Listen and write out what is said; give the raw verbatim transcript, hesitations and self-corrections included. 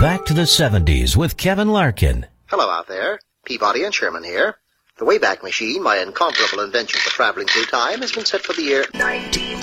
back to the seventies with Kevin Larkin. Hello out there. Peabody and Sherman here. The Wayback Machine, my incomparable invention for traveling through time, has been set for the year nineteen